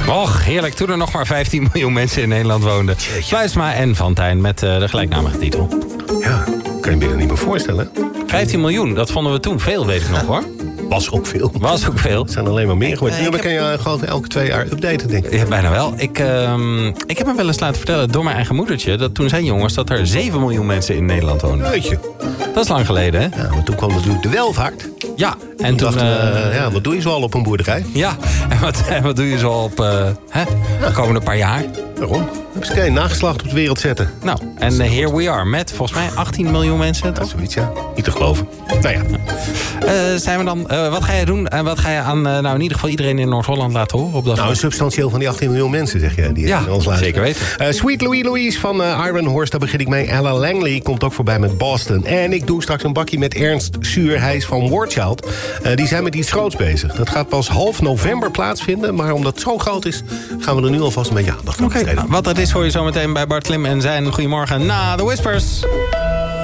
Och, heerlijk. Toen er nog maar 15 miljoen mensen in Nederland woonden. Fluitsma en Van Tijn met de gelijknamige titel. Ja, kan je me dat niet meer voorstellen. 15 miljoen, dat vonden we toen veel, weet ik nog hoor. Was ook veel. Was ook veel. Het zijn alleen maar meer geworden. Nu kan je gewoon elke 2 jaar updaten, denk ik. Ja, bijna wel. Ik heb me wel eens laten vertellen door mijn eigen moedertje... dat toen zijn jongens dat er 7 miljoen mensen in Nederland woonden. Weet je. Dat is lang geleden, hè? Ja, maar toen kwam natuurlijk de welvaart. Ja. En toen toen dachten wat doe je zo al op een boerderij? Ja, en wat doe je zo op de komende paar jaar? Waarom? Heb je nageslacht op de wereld zetten. Nou, en here we are met volgens mij 18 miljoen mensen, toch? Zoiets, ja. Niet te geloven. Nou ja. Zijn we dan, wat ga je doen? En wat ga je aan in ieder geval iedereen in Noord-Holland laten horen? Op dat nou, substantieel van die 18 miljoen mensen, zeg jij. Die ja, ons zeker weten. Sweet Louise van Iron Horse, daar begin ik mee. Ella Langley komt ook voorbij met Boston. En ik doe straks een bakje met Ernst Suur. Hij is van Warchild. Die zijn met iets groots bezig. Dat gaat pas half november plaatsvinden. Maar omdat het zo groot is, gaan we er nu alvast een beetje aandacht aan besteden. Wat dat is hoor je zo meteen bij Bart Klim en zijn Goedemorgen na The Whispers.